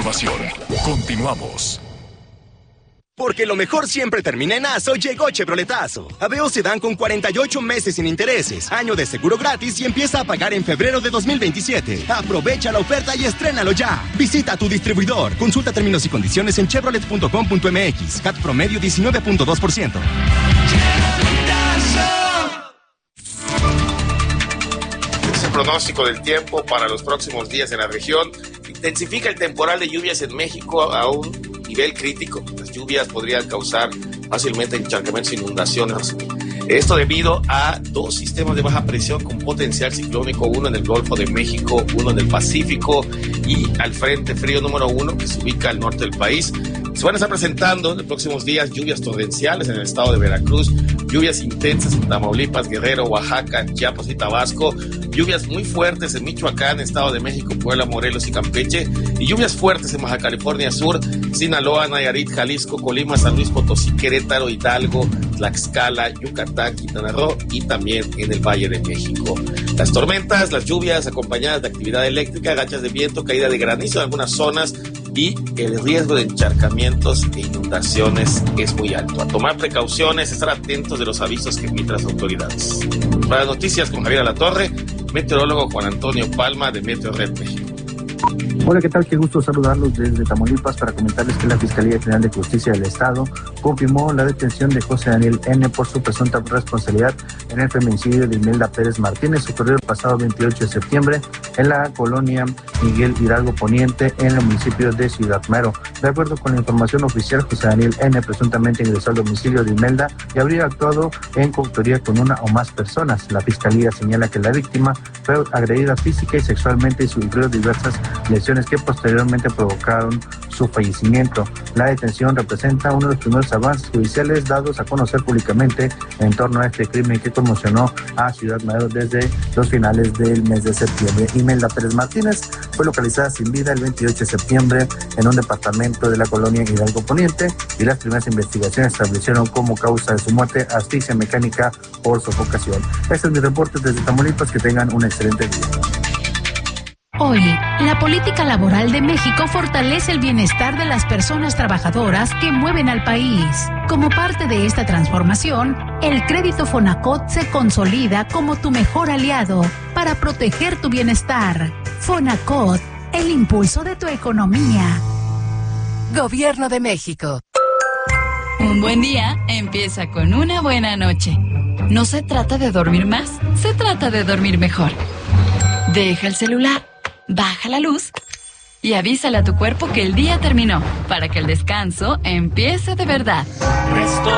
información. Continuamos. Porque lo mejor siempre termina en ASO, llegó Chevroletazo. Aveo Sedán con 48 meses sin intereses, año de seguro gratis y empieza a pagar en febrero de 2027. Aprovecha la oferta y estrénalo ya. Visita tu distribuidor. Consulta términos y condiciones en chevrolet.com.mx. CAT promedio 19.2%. Es el pronóstico del tiempo para los próximos días en la región. Intensifica el temporal de lluvias en México a un nivel crítico. Las lluvias podrían causar fácilmente encharcamientos e inundaciones. Esto debido a dos sistemas de baja presión con potencial ciclónico, uno en el Golfo de México, uno en el Pacífico y al Frente Frío número 1 que se ubica al norte del país. Se van a estar presentando en los próximos días lluvias torrenciales en el estado de Veracruz, lluvias intensas en Tamaulipas, Guerrero, Oaxaca, Chiapas y Tabasco, lluvias muy fuertes en Michoacán, Estado de México, Puebla, Morelos y Campeche, y lluvias fuertes en Baja California Sur, Sinaloa, Nayarit, Jalisco, Colima, San Luis Potosí, Querétaro, Hidalgo, Tlaxcala, Yucatán, Quintana Roo y también en el Valle de México. Las tormentas, las lluvias acompañadas de actividad eléctrica, gachas de viento, caída de granizo en algunas zonas y el riesgo de encharcamientos e inundaciones es muy alto. A tomar precauciones, estar atentos de los avisos que emiten las autoridades. Para las noticias con Javier Alatorre, meteorólogo Juan Antonio Palma de Meteorred México. Hola, ¿qué tal? Qué gusto saludarlos desde Tamaulipas para comentarles que la Fiscalía General de Justicia del Estado confirmó la detención de José Daniel N. por su presunta responsabilidad en el feminicidio de Imelda Pérez Martínez, ocurrido el pasado 28 de septiembre en la colonia Miguel Hidalgo Poniente, en el municipio de Ciudad Madero. De acuerdo con la información oficial, José Daniel N. presuntamente ingresó al domicilio de Imelda y habría actuado en coautoría con una o más personas. La Fiscalía señala que la víctima fue agredida física y sexualmente y sufrió diversas lesiones que posteriormente provocaron su fallecimiento. La detención representa uno de los primeros avances judiciales dados a conocer públicamente en torno a este crimen que conmocionó a Ciudad Madero desde los finales del mes de septiembre. Imelda Pérez Martínez fue localizada sin vida el 28 de septiembre en un departamento de la colonia Hidalgo Poniente y las primeras investigaciones establecieron como causa de su muerte asfixia mecánica por sofocación. Este es mi reporte desde Tamaulipas. Que tengan un excelente día. Hoy, la política laboral de México fortalece el bienestar de las personas trabajadoras que mueven al país. Como parte de esta transformación, el crédito Fonacot se consolida como tu mejor aliado para proteger tu bienestar. Fonacot, el impulso de tu economía. Gobierno de México. Un buen día empieza con una buena noche. No se trata de dormir más, se trata de dormir mejor. Deja el celular, baja la luz y avísale a tu cuerpo que el día terminó para que el descanso empiece de verdad.